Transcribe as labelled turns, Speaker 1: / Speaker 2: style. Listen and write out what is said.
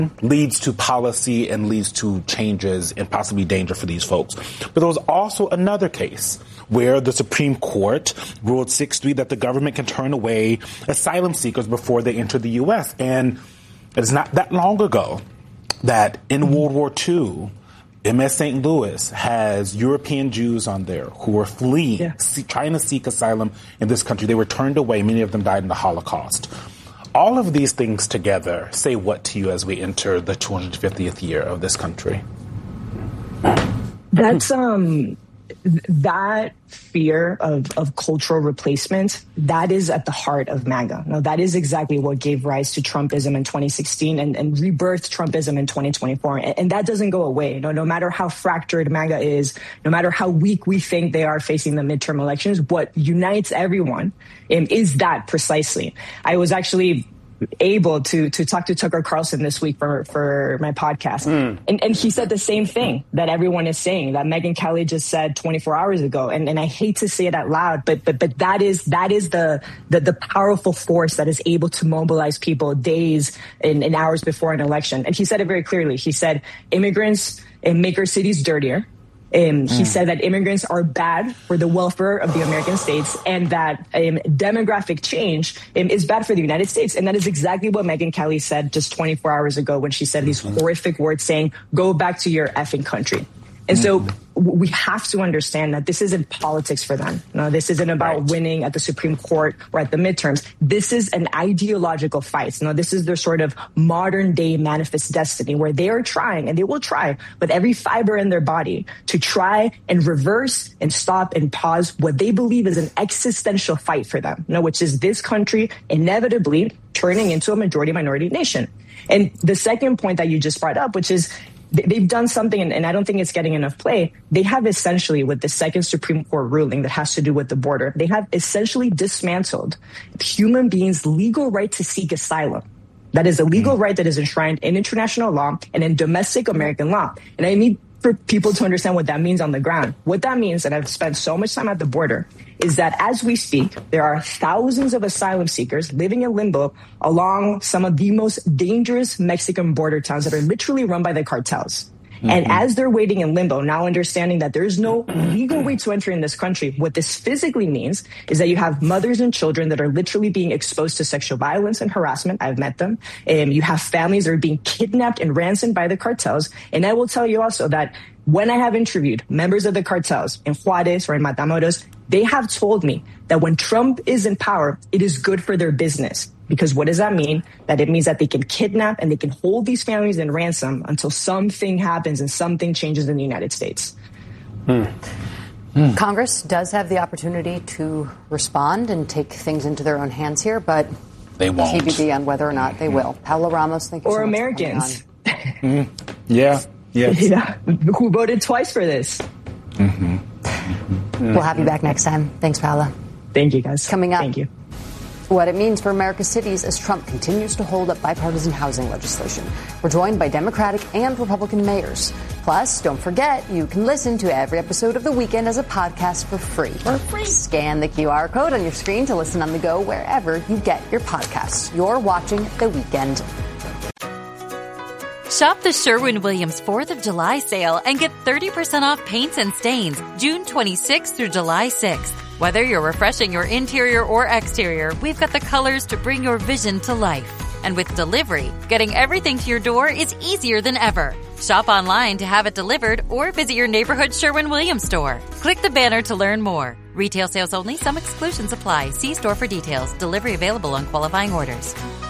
Speaker 1: leads to policy and leads to changes and possibly danger for these folks. But there was also another case where the Supreme Court ruled 6-3 that the government can turn away asylum seekers before they enter the U.S. And it's not that long ago that in World War II, MS St. Louis has European Jews on there who were fleeing, trying to seek asylum in this country. They were turned away. Many of them died in the Holocaust. All of these things together say what to you as we enter the 250th year of this country?
Speaker 2: That's that fear of cultural replacement, that is at the heart of MAGA. Now, that is exactly what gave rise to Trumpism in 2016 and rebirthed Trumpism in 2024. And that doesn't go away. No matter how fractured MAGA is, no matter how weak we think they are facing the midterm elections, what unites everyone is that precisely. I was actually able to talk to Tucker Carlson this week for my podcast. And he said the same thing that everyone is saying, that Megyn Kelly just said 24 hours ago. And I hate to say it out loud, but that is the powerful force that is able to mobilize people days and hours before an election. And he said it very clearly. He said immigrants make our cities dirtier. He said that immigrants are bad for the welfare of the American states and that demographic change is bad for the United States. And that is exactly what Megyn Kelly said just 24 hours ago when she said these horrific words saying, go back to your effing country. And so we have to understand that this isn't politics for them. No, this isn't about winning at the Supreme Court or at the midterms. This is an ideological fight. No, this is their sort of modern day manifest destiny where they are trying, and they will try with every fiber in their body to try and reverse and stop and pause what they believe is an existential fight for them, which is this country inevitably turning into a majority minority nation. And the second point that you just brought up, which is they've done something, and I don't think it's getting enough play. They have essentially, with the second Supreme Court ruling that has to do with the border, they have essentially dismantled human beings' legal right to seek asylum. That is a legal right that is enshrined in international law and in domestic American law. And I need for people to understand what that means on the ground. What that means, and I've spent so much time at the border, is that as we speak, there are thousands of asylum seekers living in limbo along some of the most dangerous Mexican border towns that are literally run by the cartels. And as they're waiting in limbo, now understanding that there is no legal way to enter in this country, what this physically means is that you have mothers and children that are literally being exposed to sexual violence and harassment. I've met them. You have families that are being kidnapped and ransomed by the cartels. And I will tell you also that when I have interviewed members of the cartels in Juarez or in Matamoros, they have told me that when Trump is in power, it is good for their business. Because what does that mean? That it means that they can kidnap and they can hold these families in ransom until something happens and something changes in the United States.
Speaker 3: Congress does have the opportunity to respond and take things into their own hands here, but
Speaker 1: they won't.
Speaker 3: TBD on whether or not they will. Paola Ramos, thank you so much.
Speaker 2: Or Americans.
Speaker 1: Yeah.
Speaker 2: Who voted twice for this?
Speaker 3: We'll have you back next time. Thanks, Paola.
Speaker 2: Thank you, guys.
Speaker 3: Coming up.
Speaker 2: Thank you.
Speaker 3: What it means for America's cities as Trump continues to hold up bipartisan housing legislation. We're joined by Democratic and Republican mayors. Plus, don't forget, you can listen to every episode of The Weekend as a podcast for free. Scan the QR code on your screen to listen on the go wherever you get your podcasts. You're watching The Weekend.
Speaker 4: Shop the Sherwin-Williams 4th of July sale and get 30% off paints and stains June 26th through July 6th. Whether you're refreshing your interior or exterior, we've got the colors to bring your vision to life. And with delivery, getting everything to your door is easier than ever. Shop online to have it delivered or visit your neighborhood Sherwin-Williams store. Click the banner to learn more. Retail sales only. Some exclusions apply. See store for details. Delivery available on qualifying orders.